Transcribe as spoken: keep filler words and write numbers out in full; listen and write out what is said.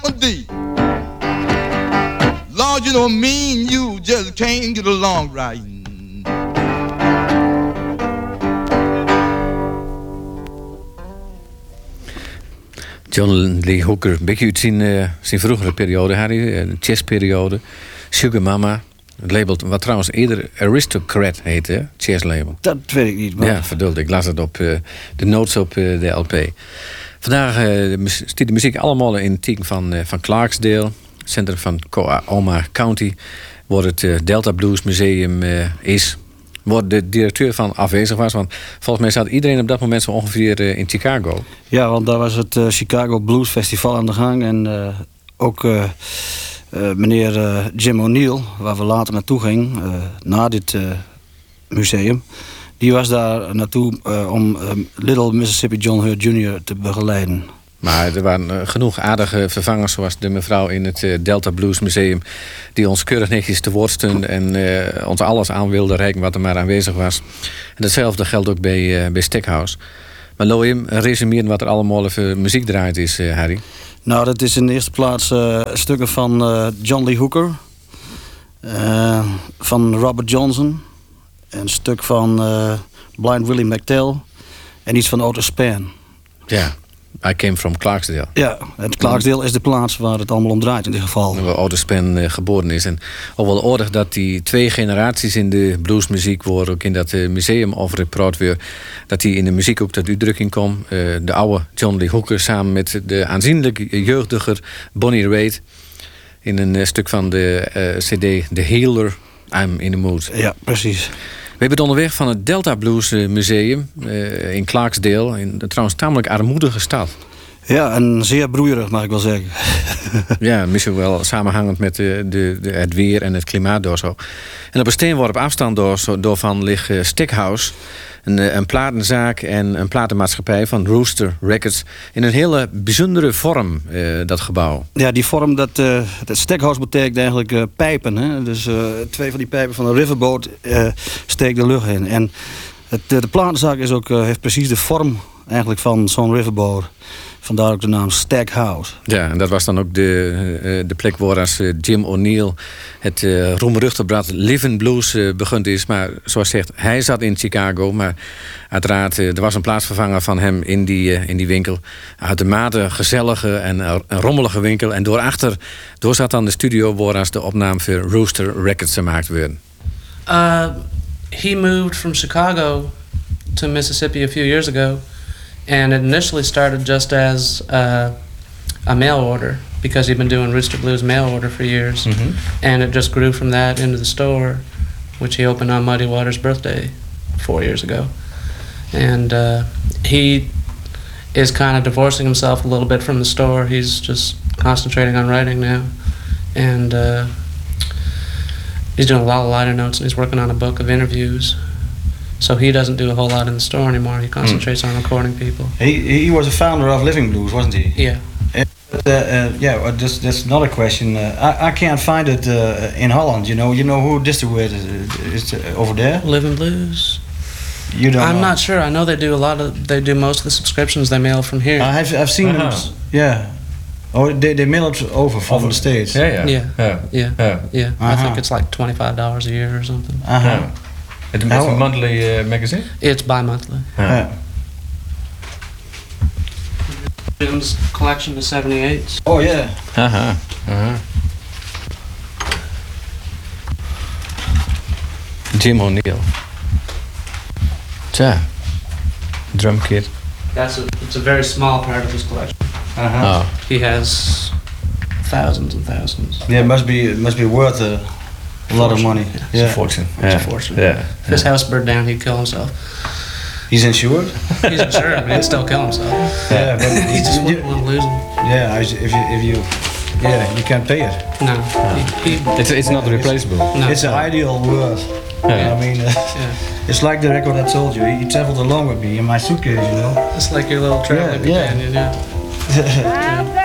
melody. Lord, you know me and you just can't get along right. John Lee Hooker, een beetje uit zijn, uh, zijn vroegere periode, Harry, uh, de jazzperiode. Sugar Mama, het label wat trouwens eerder Aristocrat heette, hè? Jazzlabel. Dat weet ik niet. Maar... Ja, verdoeld, ik las het op uh, de notes op uh, de L P. Vandaag uh, stiet de muziek allemaal in het teken van, uh, van Clarksdale, centrum van Coahoma County, waar het uh, Delta Blues Museum uh, is. Waar de directeur van afwezig was. Want volgens mij zat iedereen op dat moment zo ongeveer uh, in Chicago. Ja, want daar was het uh, Chicago Blues Festival aan de gang. En uh, ook uh, uh, meneer uh, Jim O'Neill, waar we later naartoe gingen, uh, na dit uh, museum. Die was daar naartoe uh, om uh, Little Mississippi John Hurt junior te begeleiden. Maar er waren uh, genoeg aardige vervangers, zoals de mevrouw in het uh, Delta Blues Museum, die ons keurig netjes te woord stond en uh, ons alles aan wilde reiken wat er maar aanwezig was. En datzelfde geldt ook bij, uh, bij Stackhouse. Maar Loïm, resumeren wat er allemaal voor muziek draait is, uh, Harry. Nou, dat is in de eerste plaats uh, stukken van uh, John Lee Hooker, uh, van Robert Johnson, een stuk van uh, Blind Willie McTell en iets van Otis Spann. Ja. I came from Clarksdale. Ja, en Clarksdale is de plaats waar het allemaal om draait in dit geval. Waar Otis Spann uh, geboren is. En ook wel aardig dat die twee generaties in de bluesmuziek, waar ook in dat uh, museum over gepraat weer, dat die in de muziek ook tot uitdrukking komt. Uh, de oude John Lee Hooker samen met de aanzienlijk jeugdiger Bonnie Raitt in een uh, stuk van de uh, cd The Healer, I'm in the Mood. Ja, precies. We hebben het onderweg van het Delta Blues Museum uh, in Clarksdale. In de trouwens tamelijk armoedige stad. Ja, en zeer broeierig mag ik wel zeggen. Ja, misschien wel samenhangend met de, de, de, het weer en het klimaat door zo. En op een steenworp afstand door, door van ligt uh, Stackhouse. Een, een platenzaak en een platenmaatschappij van Rooster Records. In een hele bijzondere vorm, uh, dat gebouw. Ja, die vorm, dat, uh, dat Stackhouse betekent eigenlijk uh, pijpen. Hè? Dus uh, twee van die pijpen van een riverboot uh, steekt de lucht in. En het, de, de platenzaak is ook, uh, heeft precies de vorm eigenlijk van zo'n riverboat. Vandaar ook de naam Stackhouse. Ja, en dat was dan ook de, uh, de plek waar als uh, Jim O'Neill het uh, roemruchte blad Livin' Blues uh, begonnen is. Maar zoals zegt, hij zat in Chicago. Maar uiteraard, uh, er was een plaatsvervanger van hem in die, uh, in die winkel. Uitermate gezellige en uh, een rommelige winkel. En doораchter, door zat dan de studio waar als de opname voor Rooster Records gemaakt werden. Uh, he moved from Chicago to Mississippi a few years ago. And it initially started just as uh, a mail order because he'd been doing Rooster Blues mail order for years. Mm-hmm. And it just grew from that into the store, which he opened on Muddy Waters' birthday four years ago. And uh, he is kind of divorcing himself a little bit from the store. He's just concentrating on writing now. And uh, he's doing a lot of liner notes and he's working on a book of interviews. So he doesn't do a whole lot in the store anymore. He concentrates mm. on recording people. He he was a founder of Living Blues, wasn't he? Yeah. Uh, uh, yeah, well, that's, that's another question. Uh, I, I can't find it uh, in Holland. You know, you know who distributed it is uh, over there? Living Blues. You don't. I'm know. not sure. I know they do a lot of. They do most of the subscriptions they mail from here. I've I've seen uh-huh. them. Yeah. Oh, they they mail it over from over. the States. Yeah, yeah, yeah, yeah. yeah. yeah. yeah. Uh-huh. I think it's like twenty five dollars a year or something. Uh huh. Yeah. It's a oh. monthly uh, magazine? It's bi-monthly. Yeah. yeah. Jim's collection of seventy-eights. Oh yeah. Uh-huh. Uh-huh. Jim O'Neill. Tja. Drum kit. That's a, it's a very small part of his collection. Uh-huh. Oh. He has thousands and thousands. Yeah, it must be it must be worth a A lot of money. Yeah. Yeah. It's a fortune. It's Yeah. a fortune. Yeah. If his house burned down, he'd kill himself. He's insured? He's insured, but he'd still kill himself. Yeah, but he just wouldn't want to lose him. Yeah, if you, if you, yeah, you can't pay it. No. He, he, it's, it's not replaceable. No. It's an ideal worth. Yeah. I mean, uh, yeah. It's like the record I told you. He traveled along with me in my suitcase, you know. It's like your little traveling yeah, companion, yeah. yeah. yeah.